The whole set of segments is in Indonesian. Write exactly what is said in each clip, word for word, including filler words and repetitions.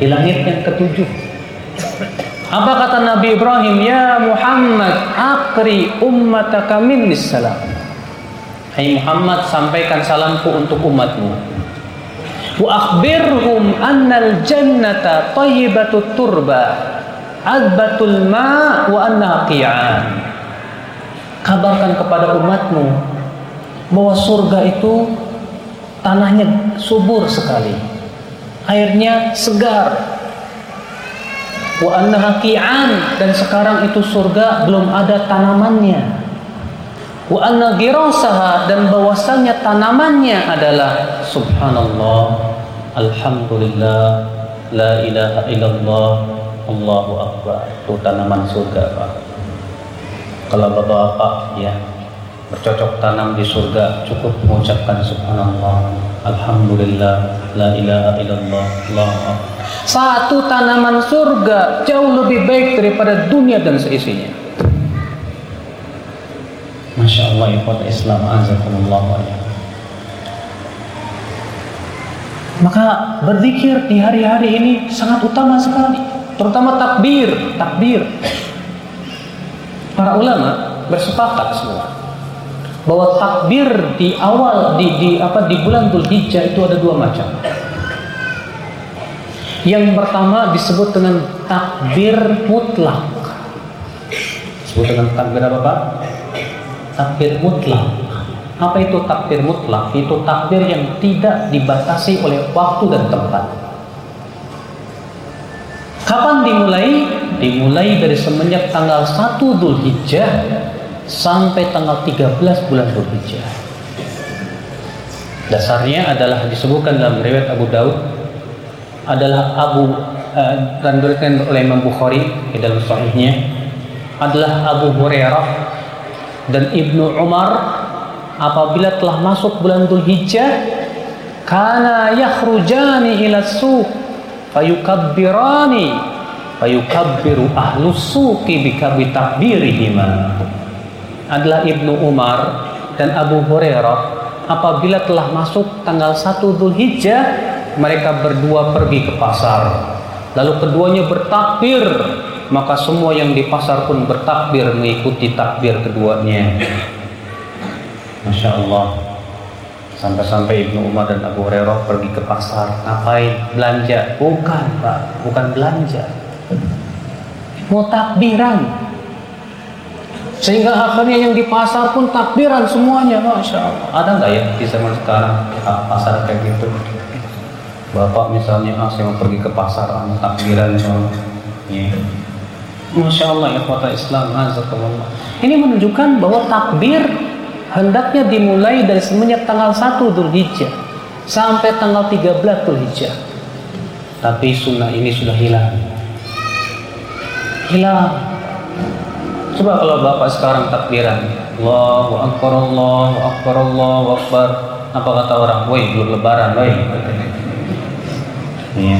di langit yang ketujuh. Apa kata Nabi Ibrahim? Ya Muhammad, akri ummataka minnis salam. Hai Muhammad, sampaikan salamku untuk umatmu. Wa akhbirhum annal jannata thayyibatut turba, adbatul ma wa annaha qi'an. Kabarkan kepada umatmu bahwa surga itu tanahnya subur sekali, airnya segar. Wa annaha qi'an, dan sekarang itu surga belum ada tanamannya. Wa anna girasaha, dan bahwasanya tanamannya adalah subhanallah, alhamdulillah, la ilaha illallah, Allahu akbar. Itu tanaman surga, Pak. Kalau bapak-bapak ya bercocok tanam di surga, cukup mengucapkan subhanallah, alhamdulillah, la ilaha illallah, Allahu akbar. Satu tanaman surga jauh lebih baik daripada dunia dan seisinya. Masya Allah, ikhwat Islam, azakumullah wa iyyakum. Maka berzikir di hari-hari ini sangat utama sekali, terutama takbir, takbir. Para ulama bersepakat semua bahwa takbir di awal di, di apa di bulan Dzulhijjah itu ada dua macam. Yang pertama disebut dengan takbir mutlak. Disebut dengan takbir apa, Pak? Takbir mutlak. Apa itu takbir mutlak? Itu takbir yang tidak dibatasi oleh waktu dan tempat. Kapan dimulai? Dimulai dari semenjak tanggal satu Dzulhijjah sampai tanggal tiga belas bulan Dzulhijjah. Dasarnya adalah disebutkan dalam riwayat Abu Daud, adalah Abu uh, dan diriwayatkan oleh Imam Bukhari di dalam sahihnya, adalah Abu Hurairah dan Ibnu Umar apabila telah masuk bulan Dzulhijjah, kana yakhrujani ila suq fayukabbirani fayukabbiru ahlus suqi bikabi takbirihima. Adalah Ibnu Umar dan Abu Hurairah apabila telah masuk tanggal satu Dzulhijjah, mereka berdua pergi ke pasar, lalu keduanya bertakbir, maka semua yang di pasar pun bertakbir mengikuti takbir keduanya. Masya Allah. Sampai-sampai Ibnu Umar dan Abu Hurairah pergi ke pasar. Ngapain? Belanja? Bukan, Pak, bukan belanja, mau takbiran. Sehingga akhirnya yang di pasar pun takbiran semuanya. Masya Allah. Ada nggak ya di zaman sekarang pasar kayak gitu? Bapak misalnya, ah, saya mau pergi ke pasar, ah, takbiran ya. Masya Allah, ya kota Islam, azakumullah. Ini menunjukkan bahwa takbir hendaknya dimulai dari semenjak tanggal satu Dzulhijjah sampai tanggal tiga belas Dzulhijjah. Tapi sunnah ini sudah hilang. Hilang. Coba kalau bapak sekarang takbiran, Allahu Akbar, Allahu Akbar, Allahu Akbar. Apa kata orang? Woi, belum lebaran, woi. Iya.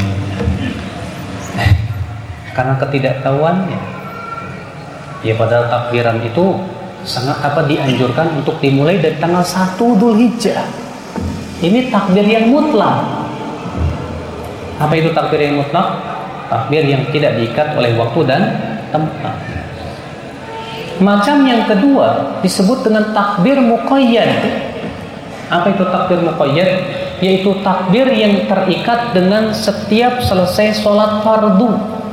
Karena ketidaktahuannya. Ya, padahal takbiran itu sangat apa dianjurkan untuk dimulai dari tanggal satu Dzulhijjah. Ini takbir yang mutlak. Apa itu takbir yang mutlak? Takbir yang tidak diikat oleh waktu dan tempat. Macam yang kedua disebut dengan takbir muqayyad. Apa itu takbir muqayyad? Yaitu takbir yang terikat dengan setiap selesai sholat fardu.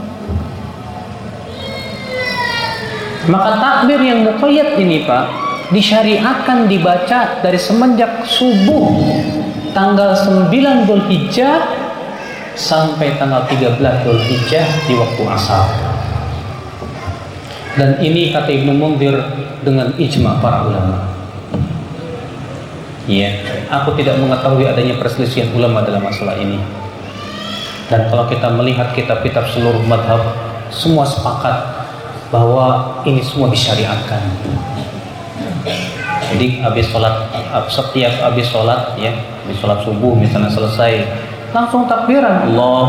Maka takbir yang muqayyad ini, Pak, disyariatkan dibaca dari semenjak subuh tanggal sembilan Dzulhijjah sampai tanggal tiga belas Dzulhijjah di waktu asar. Dan ini kata Ibnu Munzir dengan ijma para ulama. Ya, aku tidak mengetahui adanya perselisihan ulama dalam masalah ini. Dan kalau kita melihat kitab-kitab seluruh madhab, semua sepakat bahwa ini semua disyariatkan. Jadi habis sholat, setiap habis sholat ya, habis sholat subuh misalnya selesai, langsung takbiran, Allah